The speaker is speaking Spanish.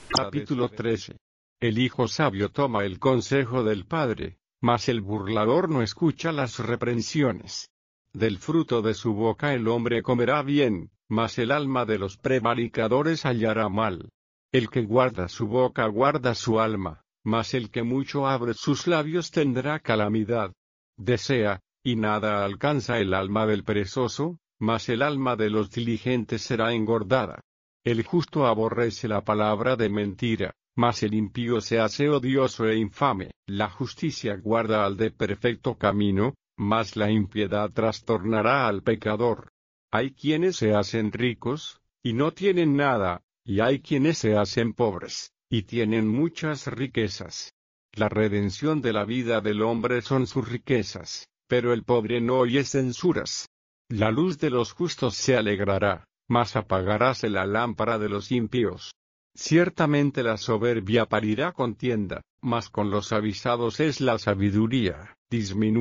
Capítulo 13. El hijo sabio toma el consejo del padre, mas el burlador no escucha las reprensiones. Del fruto de su boca el hombre comerá bien, mas el alma de los prevaricadores hallará mal. El que guarda su boca guarda su alma, mas el que mucho abre sus labios tendrá calamidad. Desea, y nada alcanza el alma del perezoso, mas el alma de los diligentes será engordada. El justo aborrece la palabra de mentira, mas el impío se hace odioso e infame. La justicia guarda al de perfecto camino, mas la impiedad trastornará al pecador. Hay quienes se hacen ricos, y no tienen nada, y hay quienes se hacen pobres, y tienen muchas riquezas. La redención de la vida del hombre son sus riquezas, pero el pobre no oye censuras. La luz de los justos se alegrará, mas apagaráse la lámpara de los impíos. Ciertamente la soberbia parirá contienda, mas con los avisados es la sabiduría.